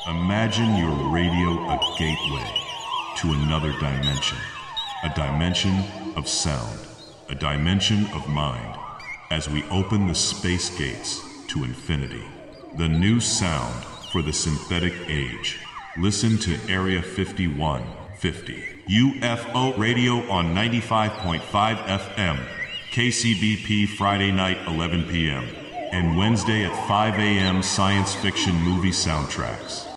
Imagine your radio a gateway to another dimension. A dimension of sound. A dimension of mind. As we open the space gates to infinity. The new sound for the synthetic age. Listen to Area 5150. UFO Radio on 95.5 FM. KCBP Friday night 11 p.m. and Wednesday at 5 a.m. science fiction movie soundtracks.